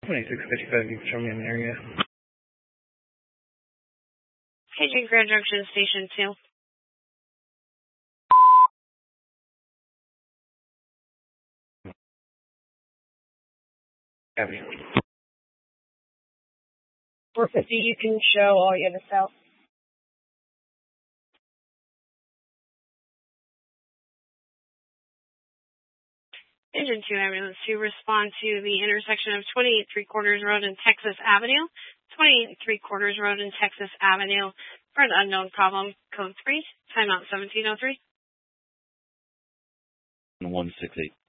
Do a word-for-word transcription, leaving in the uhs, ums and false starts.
twenty-six fifty-five, you can show me an area. Paging Grand Junction Station two. Copy. four fifty, you can show all units out. Engine two ambulance to respond to the intersection of twenty-eight three quarters road and Texas Avenue, twenty-eight three quarters road and Texas Avenue for an unknown problem. Code three, timeout seventeen oh three. one six eight.